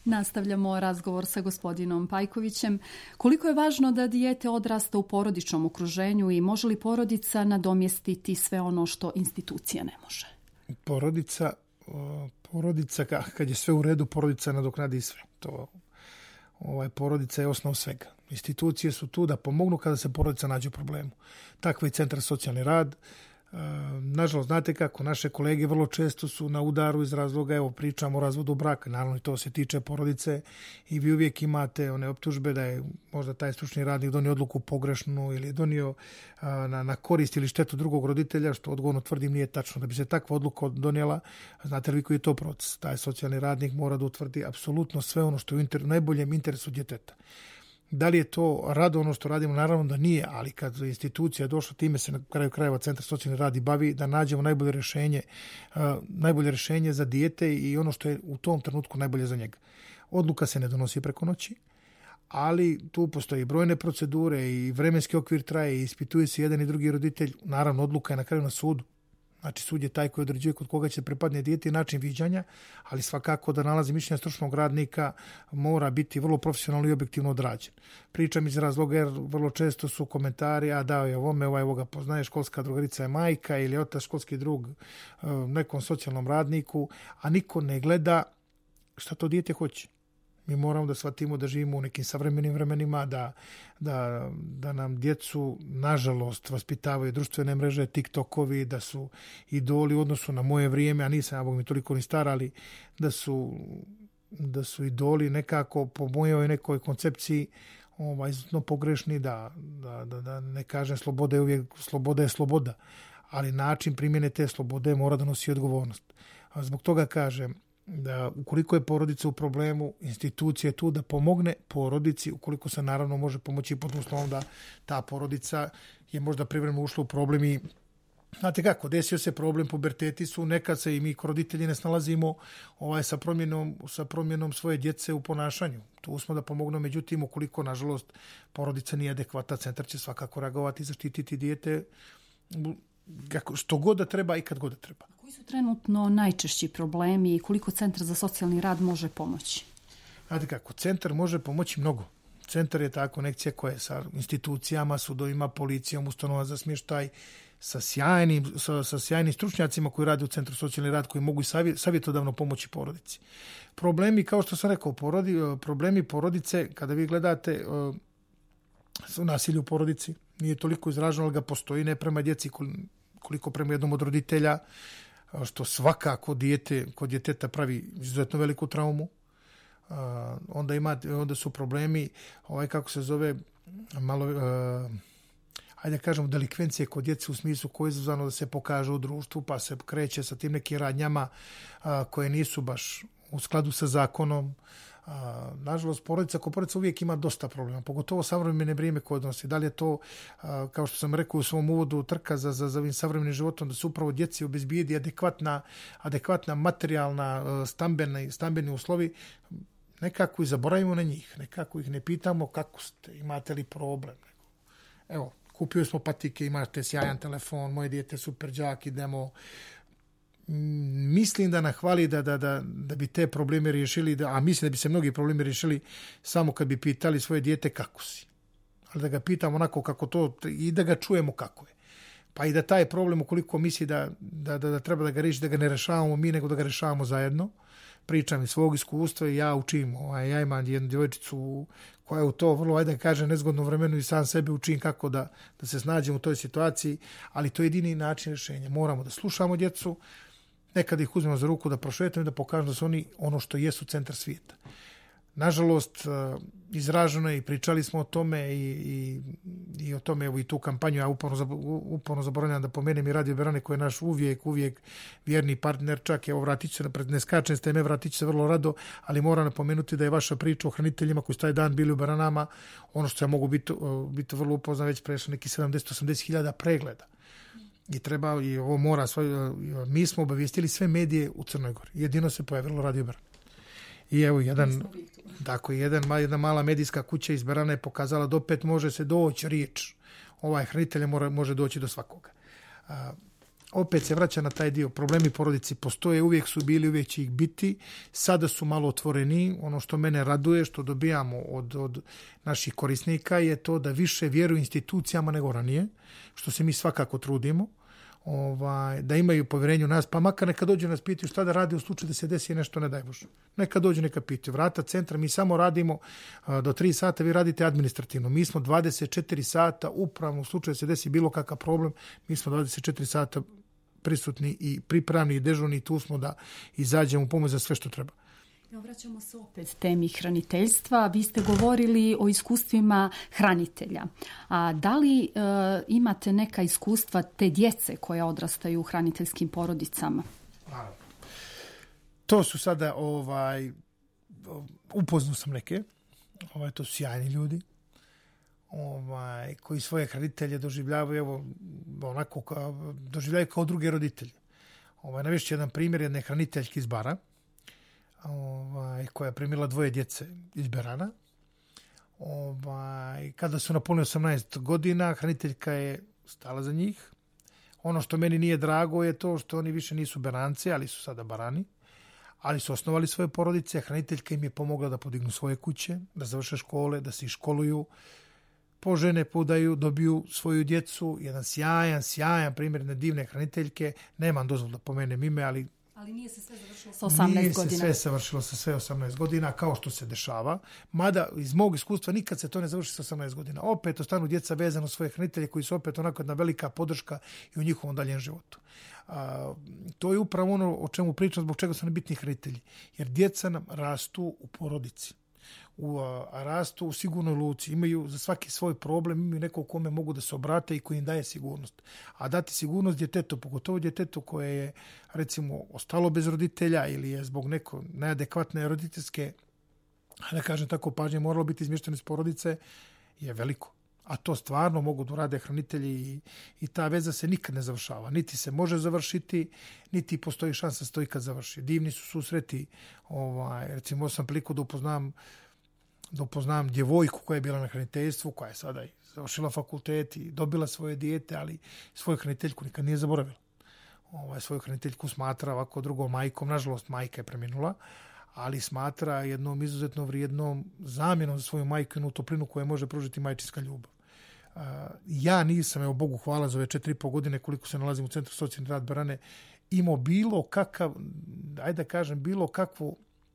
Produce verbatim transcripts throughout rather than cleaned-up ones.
Nastavljamo razgovor sa gospodinom Pajkovićem. Koliko je važno da dijete odrasta u porodičnom okruženju i može li porodica nadomjestiti sve ono što institucija ne može? Porodica, porodica kad je sve u redu, porodica nadoknadi sve. To, ovaj, porodica je osnov svega. Institucije su tu da pomognu kada se porodica nađe u problemu. Takva je centar socijalni rad. Nažalost, znate kako, naše kolege vrlo često su na udaru iz razloga, evo pričamo o razvodu braka, naravno i to se tiče porodice i vi uvijek imate one optužbe da je možda taj stručni radnik donio odluku pogrešnu ili je donio na, na korist ili štetu drugog roditelja, što odgovorno tvrdim nije tačno. Da bi se takva odluka donijela, znate li koji je to proces? Taj socijalni radnik mora da utvrdi apsolutno sve ono što je u inter, najboljem interesu djeteta. Da li je to rado ono što radimo? Naravno da nije, ali kad institucija je došla, time se na kraju krajeva Centar socijalni rad i bavi, da nađemo najbolje rješenje, uh, najbolje rješenje za dijete i ono što je u tom trenutku najbolje za njega. Odluka se ne donosi preko noći, ali tu postoji brojne procedure i vremenski okvir traje i ispituje se jedan i drugi roditelj. Naravno, odluka je na kraju na sudu. Znači, sud je taj koji određuje kod koga će prepadne dijete i način viđanja, ali svakako da nalazi mišljenja stručnog radnika mora biti vrlo profesionalno i objektivno odrađen. Pričam iz razloga jer vrlo često su komentari, a dao je ovome, ovaj ovoga poznaje, školska drugarica je majka ili otac školski drug nekom socijalnom radniku, a niko ne gleda šta to dijete hoće. Mi moramo da shvatimo da živimo u nekim savremenim vremenima, da, da, da nam djecu, nažalost, vaspitavaju društvene mreže, TikTokovi, da su idoli u odnosu na moje vrijeme, a nisam, ja bog mi toliko ni star, ali da su, da su idoli nekako po mojoj nekoj koncepciji ovaj, izuzetno pogrešni, da, da, da, da ne kažem sloboda je uvijek, sloboda je sloboda, ali način primjene te slobode mora da nosi odgovornost. A zbog toga kažem, da ukoliko je porodica u problemu, institucija je tu da pomogne porodici, ukoliko se naravno može pomoći pod uslovom da ta porodica je možda privremeno ušla u problem i znate kako, desio se problem, puberteti su, nekad se i mi roditelji ne snalazimo ovaj, sa, promjenom, sa promjenom svoje djece u ponašanju. Tu smo da pomognemo, međutim, ukoliko, nažalost, porodica nije adekvata, centar će svakako reagovati i zaštititi dijete kako, što god da treba i kad god da treba. Koji su trenutno najčešći problemi i koliko Centar za socijalni rad može pomoći? Znate kako, centar može pomoći mnogo. Centar je ta konekcija koja je sa institucijama, sudovima, policijom, ustanova za smještaj, sa sjajnim, sa, sa sjajnim stručnjacima koji rade u Centru socijalni rad, koji mogu i savjetodavno pomoći porodici. Problemi, kao što sam rekao, porodi, problemi porodice, kada vi gledate uh, nasilje u porodici, nije toliko izraženo, ali ga postoji ne prema djeci koliko prema jednom od roditelja, što svakako dijete, kod djeteta pravi izuzetno veliku traumu. Uh, onda ima, onda su problemi, ovaj kako se zove, malo, uh, ajde kažemo, delikvencije kod djece u smislu koje je izazvano da se pokaže u društvu, pa se kreće sa tim nekim radnjama uh, koje nisu baš u skladu sa zakonom. Uh, nažalost, porodica ko porodica uvijek ima dosta problema, pogotovo savremene vrijeme koje odnosi. Da li je to, uh, kao što sam rekao u svom uvodu, trka za, za, za ovim savremenim životom, da se upravo djeci obezbijedi adekvatna, adekvatna materijalna uh, stambena, stambeni uslovi, nekako i zaboravimo na njih, nekako ih ne pitamo kako ste, imate li problem. Evo, kupio smo patike, imate sjajan telefon, moje dijete super đak, idemo. Mislim da nahvali da, da, da, da bi te probleme riješili, da, a mislim da bi se mnogi problemi riješili samo kad bi pitali svoje dijete kako si. Ali da ga pitamo onako kako to i da ga čujemo kako je. Pa i da taj problem, ukoliko misli da, da, da, da treba da ga riješi, da ga ne rešavamo mi, nego da ga rešavamo zajedno. Pričam iz svog iskustva i ja učim. Ovaj, ja imam jednu djevojčicu koja je u to vrlo, ajde da kažem, nezgodno vremenu i sam sebe učim kako da, da se snađem u toj situaciji, ali to je jedini način rješenja. Moramo da slušamo djecu, nekada ih uzmemo za ruku da prošetamo i da pokažemo da su oni ono što jesu centar svijeta. Nažalost, izraženo je i pričali smo o tome i, i, i o tome, evo i tu kampanju, ja uporno, uporno zaboravljam da pomenem i Radio Berane koji je naš uvijek, uvijek vjerni partner, čak evo vratit ću se, ne skačem s teme, vratit ću se vrlo rado, ali moram napomenuti da je vaša priča o hraniteljima koji su taj dan bili u Beranama, ono što ja mogu biti, biti vrlo upoznan, već prešlo neki sedamdeset do osamdeset hiljada pregleda. I treba, i ovo mora, svoj, mi smo obavijestili sve medije u Crnoj Gori. Jedino se pojavilo Radio Berane. I evo, jedan, tako, jedan, jedna mala medijska kuća iz Berana je pokazala da opet može se doći riječ. Ovaj hranitelj mora, može doći do svakoga. A, opet se vraća na taj dio. Problemi porodici postoje, uvijek su bili, uvijek će ih biti. Sada su malo otvoreni. Ono što mene raduje, što dobijamo od, od naših korisnika je to da više vjeruju institucijama nego ranije, što se mi svakako trudimo. Ovaj, da imaju povjerenje u nas, pa makar neka dođu nas pitaju šta da radi u slučaju da se desi nešto, ne daj Bože. Neka dođu, neka pitaju. Vrata centra, mi samo radimo a, do tri sata, vi radite administrativno. Mi smo dvadeset četiri sata upravno, u slučaju da se desi bilo kakav problem, mi smo dvadeset četiri sata prisutni i pripravni i dežurni i tu smo da izađemo u pomoć za sve što treba. Vraćamo se opet temi hraniteljstva. Vi ste govorili o iskustvima hranitelja. A da li e, imate neka iskustva te djece koja odrastaju u hraniteljskim porodicama? A, to su sada, ovaj, upoznao sam neke, ovaj, to su sjajni ljudi, ovaj, koji svoje hranitelje doživljavaju, evo, onako, kao, doživljavaju kao druge roditelje. Ovaj, navešću jedan primjer jedne hraniteljke iz Bara, Ovaj, koja je primila dvoje djece iz Berana. Ovaj, kada su napunili osamnaest godina, hraniteljka je stala za njih. Ono što meni nije drago je to što oni više nisu Beranci, ali su sada Barani. Ali su osnovali svoje porodice. Hraniteljka im je pomogla da podignu svoje kuće, da završe škole, da se iškoluju, požene, podaju, dobiju svoju djecu. Jedan sjajan, sjajan primjer jedne divne hraniteljke. Nemam dozvolu da pomenem ime, ali Ali nije se sve završilo sa osamnaest godina. Nije se sve završilo sa sve osamnaest godina, kao što se dešava. Mada, iz mog iskustva, nikad se to ne završi sa osamnaest godina. Opet ostanu djeca vezano u svoje hranitelje koji su opet onako jedna velika podrška i u njihovom daljem životu. A, to je upravo ono o čemu pričam, zbog čega su nam bitni hranitelji. Jer djeca nam rastu u porodici. U, a, rastu u sigurnoj luci, imaju za svaki svoj problem, imaju nekog kome mogu da se obrate i koji im daje sigurnost. A dati sigurnost djetetu, pogotovo djetetu koje je, recimo, ostalo bez roditelja ili je zbog neko neadekvatne roditeljske, da kažem tako, pažnje moralo biti izmješteno iz porodice, je veliko. A to stvarno mogu da urade hranitelji i, i ta veza se nikad ne završava. Niti se može završiti, niti postoji šansa da se to ikad završi. Divni su susreti, ovaj, recimo sam priliku da upoznam da upoznam djevojku koja je bila na hraniteljstvu, koja je sada završila fakultet i dobila svoje dijete, ali svoju hraniteljku nikad nije zaboravila. Ovaj, svoju hraniteljku smatra ovako drugom majkom, nažalost majka je preminula, ali smatra jednom izuzetno vrijednom zamjenom za svoju majku i jednu toplinu koju može pružiti majčinska ljubav. Uh, ja nisam, evo Bogu hvala, za ove četiri i po godine koliko se nalazim u Centru socijalni rad Barane, imao bilo kakav, ajde da kažem, bilo kakvu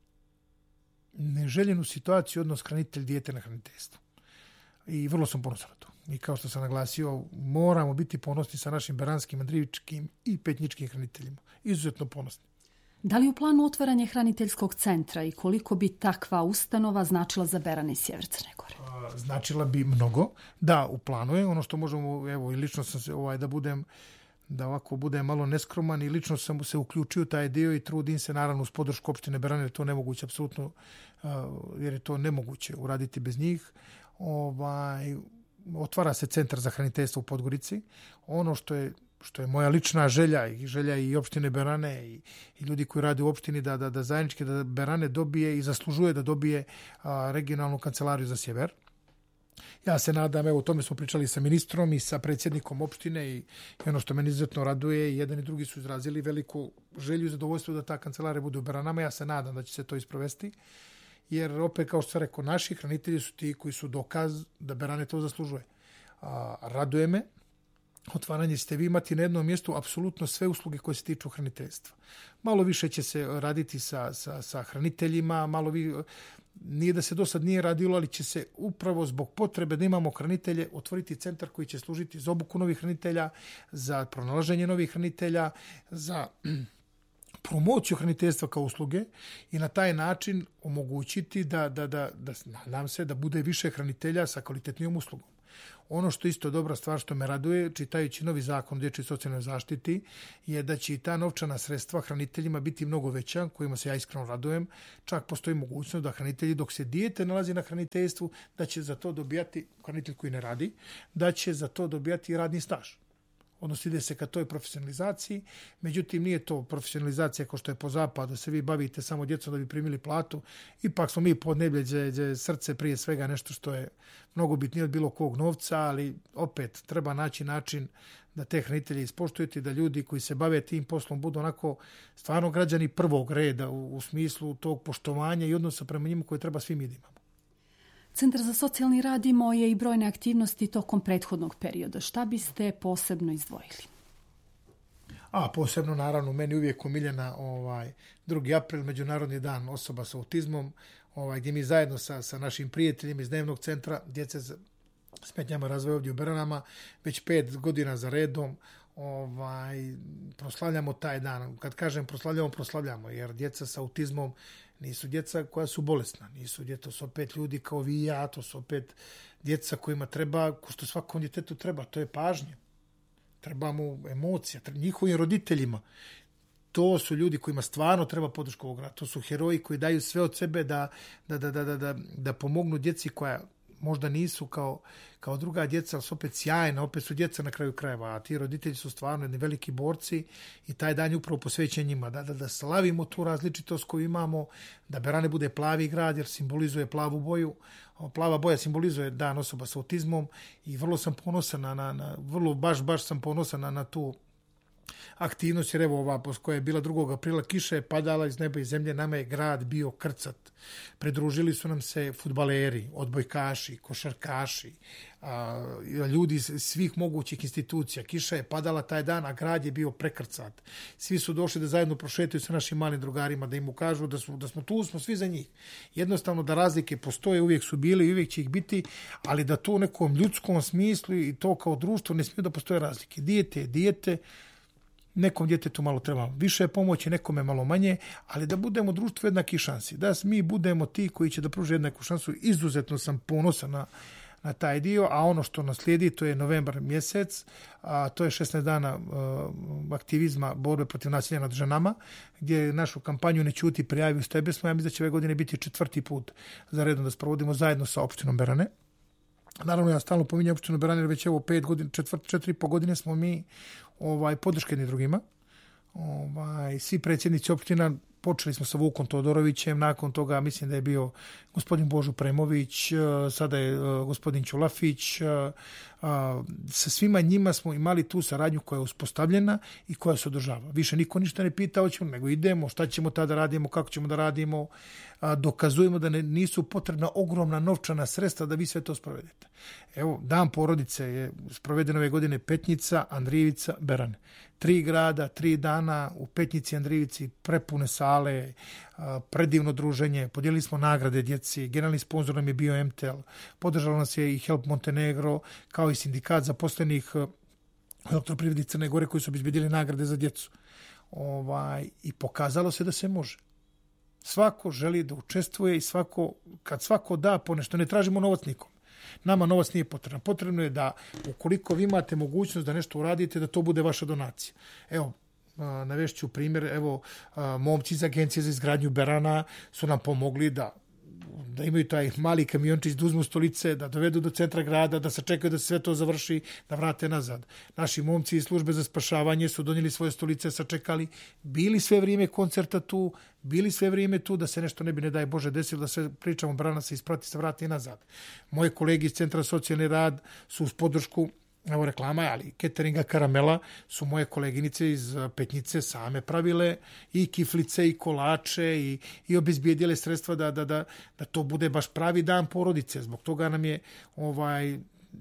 neželjenu situaciju odnos hranitelj dijete na hraniteljstvo. I vrlo sam ponosan na to. I kao što sam naglasio, moramo biti ponosni sa našim baranskim, andrivičkim i petnjičkim hraniteljima. Izuzetno ponosni. Da li u planu otvaranje hraniteljskog centra i koliko bi takva ustanova značila za Beran i Sjever Crne Gore? Značila bi mnogo. Da, u planu je. Ono što možemo, evo, i lično sam se, ovaj, da budem da ovako bude malo neskroman i lično sam se uključio taj dio i trudim se naravno uz podršku opštine Berane, jer je to nemoguće apsolutno, jer je to nemoguće uraditi bez njih. Ovaj, otvara se centar za hraniteljstvo u Podgorici. Ono što je što je moja lična želja i želja i opštine Berane i, i ljudi koji rade u opštini da, da, da zajednički da Berane dobije i zaslužuje da dobije a, regionalnu kancelariju za sjever. Ja se nadam, evo, o tome smo pričali sa ministrom i sa predsjednikom opštine i, i ono što meni izuzetno raduje, jedan i drugi su izrazili veliku želju i zadovoljstvo da ta kancelarija bude u Beranama. Ja se nadam da će se to isprovesti, jer opet, kao što sam rekao, naši hranitelji su ti koji su dokaz da Berane to zaslužuje. A, raduje me. Otvaranje ćete vi imati na jednom mjestu apsolutno sve usluge koje se tiču hraniteljstva. Malo više će se raditi sa, sa, sa hraniteljima, malo vi, nije da se do sad nije radilo, ali će se upravo zbog potrebe da imamo hranitelje otvoriti centar koji će služiti za obuku novih hranitelja, za pronalaženje novih hranitelja, za promociju hraniteljstva kao usluge i na taj način omogućiti da, da, da, da nadam se da bude više hranitelja sa kvalitetnijom uslugom. Ono što isto dobra stvar što me raduje, čitajući novi zakon o dječjoj socijalnoj zaštiti, je da će i ta novčana sredstva hraniteljima biti mnogo veća, kojima se ja iskreno radujem. Čak postoji mogućnost da hranitelji, dok se dijete nalazi na hraniteljstvu, da će za to dobijati, hranitelj koji ne radi, da će za to dobijati radni staž. odnosno ide se ka toj profesionalizaciji, međutim nije to profesionalizacija kao što je po zapadu, se vi bavite samo djecom da bi primili platu, ipak smo mi podneblje gdje srce prije svega nešto što je mnogo bitnije od bilo kog novca, ali opet treba naći način da te hranitelje ispoštujete i da ljudi koji se bave tim poslom budu onako stvarno građani prvog reda u, u smislu tog poštovanja i odnosa prema njima koje treba svi mi da imamo. Centar za socijalni rad imao je i brojne aktivnosti tokom prethodnog perioda. Šta biste posebno izdvojili? A posebno, naravno, meni uvijek omiljena ovaj, drugi april, Međunarodni dan osoba sa autizmom, ovaj, gdje mi zajedno sa, sa našim prijateljima iz Dnevnog centra djece s smetnjama razvoja ovdje u Beranama već pet godina za redom ovaj, proslavljamo taj dan. Kad kažem proslavljamo, proslavljamo, jer djeca sa autizmom nisu djeca koja su bolesna, nisu djeca, to su opet ljudi kao vi i ja, to su opet djeca kojima treba, ko što svakom djetetu treba, to je pažnje. Treba mu emocija, treba njihovim roditeljima. To su ljudi kojima stvarno treba podrška ovog rada. To su heroji koji daju sve od sebe da, da, da, da, da, da pomognu djeci koja možda nisu kao, kao druga djeca, ali su opet sjajna, opet su djeca na kraju krajeva, a ti roditelji su stvarno jedni veliki borci i taj dan je upravo posvećen njima, da, da, da slavimo tu različitost koju imamo, da Berane bude plavi grad jer simbolizuje plavu boju, plava boja simbolizuje dan osoba sa autizmom i vrlo sam ponosan na, na, na vrlo baš, baš sam ponosan na, na tu aktivnost, jer evo ova koja je bila drugog aprila, kiša je padala iz neba i zemlje, nama je grad bio krcat. Pridružili su nam se fudbaleri, odbojkaši, košarkaši, a, ljudi iz svih mogućih institucija. Kiša je padala taj dan, a grad je bio prekrcat. Svi su došli da zajedno prošetaju sa našim malim drugarima, da im ukažu da, su, da smo tu, smo svi za njih. Jednostavno da razlike postoje, uvijek su bile i uvijek će ih biti, ali da to u nekom ljudskom smislu i to kao društvo ne smiju da postoje razlike. Dijete je dijete, nekom djetetu malo treba više pomoći, nekome malo manje, ali da budemo društvo jednaki šansi. Da mi budemo ti koji će da pruže jednaku šansu. Izuzetno sam ponosan na, na taj dio, a ono što nas slijedi, to je novembar mjesec, a to je šesnaest dana uh, aktivizma borbe protiv nasilja nad ženama, gdje našu kampanju Ne ćuti, prijavi, uz tebe smo. Ja mislim da će ove godine biti četvrti put za redom da sprovodimo zajedno sa opštinom Berane. Naravno, ja stalno pominjam opštinu Berane, jer već evo pet godina, četvrt, četiri i po godine smo mi ovaj, podrške jedni drugima. Ovaj, svi predsjednici opština, počeli smo sa Vukom Todorovićem, nakon toga mislim da je bio gospodin Božo Premović, sada je gospodin Ćulafić. Sa svima njima smo imali tu saradnju koja je uspostavljena i koja se održava. Više niko ništa ne pita, hoćemo, nego idemo, šta ćemo tada radimo, kako ćemo da radimo, dokazujemo da ne, nisu potrebna ogromna novčana sredstva da vi sve to sprovedete. Evo, dan porodice je sproveden ove godine Petnica, Andrijevica, Berane. Tri grada, tri dana u Petnici i Andrijevici, prepune sale, predivno druženje, podijelili smo nagrade djeci, generalni sponsor nam je bio M T L, podržalo nas je i Help Montenegro, kao i sindikat zaposlenih elektroprivredi Crne Gore koji su obezbedili nagrade za djecu. Ovaj, i pokazalo se da se može. Svako želi da učestvuje i svako, kad svako da po nešto, ne tražimo novac nikom. Nama novac nije potreban. Potrebno je da ukoliko vi imate mogućnost da nešto uradite, da to bude vaša donacija. Evo, navešću primjer, evo, momci iz Agencije za izgradnju Berana su nam pomogli da da imaju taj mali kamiončić, da uzmu stolice, da dovedu do centra grada, da se čekaju da se sve to završi, da vrate nazad. Naši momci iz službe za spašavanje su donijeli svoje stolice, sačekali, bili sve vrijeme koncerta tu, bili sve vrijeme tu, da se nešto ne bi, ne daj Bože, desilo, da sve pričamo, Berana se isprati, se vrati nazad. Moje kolege iz Centra socijalni rad su uz podršku, evo reklama, ali cateringa Karamela, su moje koleginice iz Petnice same pravile i kiflice i kolače i, i obezbijedile sredstva da, da, da, da to bude baš pravi dan porodice. Zbog toga nam je ovaj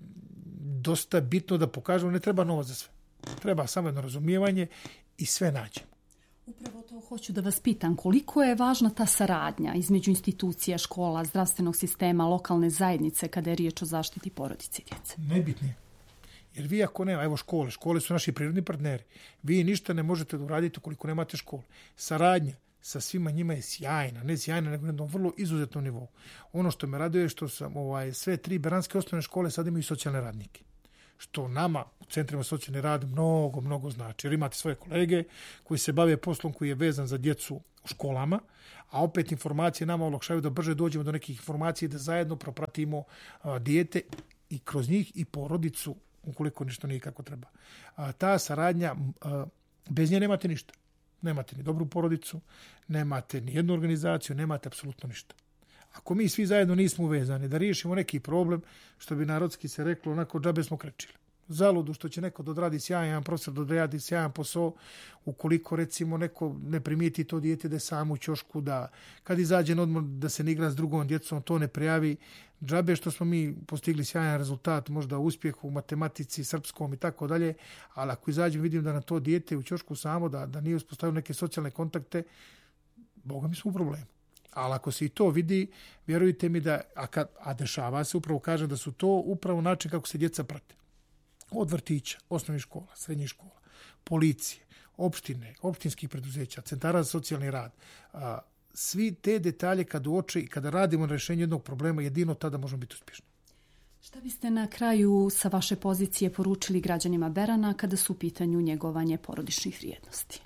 dosta bitno da pokažemo, ne treba novac za sve. Treba samo jedno razumijevanje i sve nađemo. Upravo to hoću da vas pitam. Koliko je važna ta saradnja između institucija, škola, zdravstvenog sistema, lokalne zajednice kada je riječ o zaštiti porodice i djece? Najbitnije. Jer vi ako nema, evo škole, škole su naši prirodni partneri. Vi ništa ne možete da uradite ukoliko nemate škole. Saradnja sa svima njima je sjajna, ne sjajna, nego na jednom vrlo izuzetnom nivou. Ono što me raduje je što sam ovaj, sve tri beranske osnovne škole sad imaju socijalne radnike. Što nama u centrima socijalni rad mnogo, mnogo znači. Jer imate svoje kolege koji se bave poslom koji je vezan za djecu u školama, a opet informacije nama olakšaju da brže dođemo do nekih informacija i da zajedno propratimo a, dijete i kroz njih i porodicu ukoliko ništa nije kako treba. A ta saradnja, a, bez nje nemate ništa. Nemate ni dobru porodicu, nemate ni jednu organizaciju, nemate apsolutno ništa. Ako mi svi zajedno nismo uvezani da riješimo neki problem, što bi narodski se reklo, onako džabe smo krečili. Zaludu što će neko da odradi sjajan profesor, da odradi sjajan posao, ukoliko recimo neko ne primijeti to dijete da je sam u ćošku, da kad izađe na odmor da se ne igra s drugom djecom, to ne prijavi. Džabe što smo mi postigli sjajan rezultat, možda uspjeh u matematici, srpskom i tako dalje, ali ako izađem vidim da na to dijete u ćošku samo, da, da nije uspostavio neke socijalne kontakte, Boga mi smo u problemu. Ali ako se i to vidi, vjerujte mi da, a, kad, a dešava se, upravo kažem da su to upravo način kako se djeca prate. Od vrtića, osnovnih škola, srednjih škola, policije, opštine, opštinskih preduzeća, centara za socijalni rad. A, svi te detalje kad uoče i kada radimo na rješenju jednog problema, jedino tada možemo biti uspješni. Šta biste na kraju sa vaše pozicije poručili građanima Berana kada su u pitanju njegovanje porodičnih vrijednosti?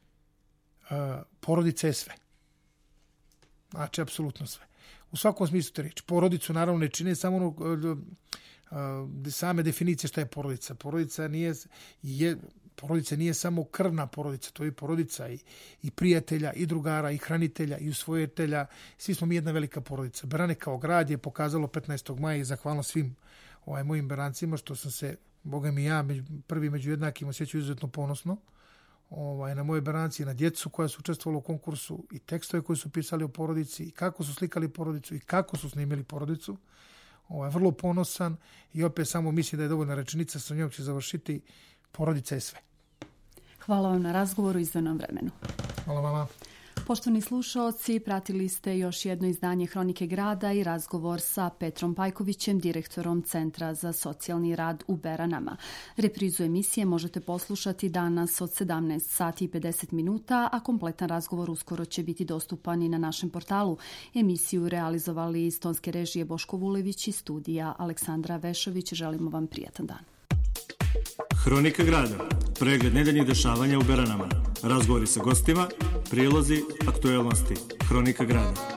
A, porodica je sve. Znači, apsolutno sve. U svakom smislu te reći. Porodicu naravno ne čine samo ono, uh, same definicije šta je porodica. Porodica nije, je, porodica nije samo krvna porodica, to je porodica i, i prijatelja, i drugara, i hranitelja, i usvojitelja. Svi smo mi jedna velika porodica. Berane kao grad je pokazalo petnaestog maja i zahvalno svim ovaj, mojim Berancima što sam se, Boga mi ja, prvi među jednakim osjećao izuzetno ponosno. Ovaj, na moje Beranci, na djecu koja su učestvovala u konkursu i tekstove koji su pisali o porodici i kako su slikali porodicu i kako su snimili porodicu. Ovaj, vrlo ponosan i opet samo mislim da je dovoljna rečenica, sa njom će završiti, porodica je sve. Hvala vam na razgovoru i izdvojenom vremenu. Hvala vama. Poštovani slušaoci, pratili ste još jedno izdanje Hronike grada i razgovor sa Petrom Pajkovićem, direktorom Centra za socijalni rad u Beranama. Reprizu emisije možete poslušati danas od sedamnaest sati i pedeset minuta, a kompletan razgovor uskoro će biti dostupan i na našem portalu. Emisiju realizovali iz tonske režije Boško Vulević i studija Aleksandra Vešović. Želimo vam prijatan dan. Hronika grada. Pregled nedeljnih dešavanja u Beranama. Razgovori sa gostima, prilozi, aktuelnosti. Hronika grada.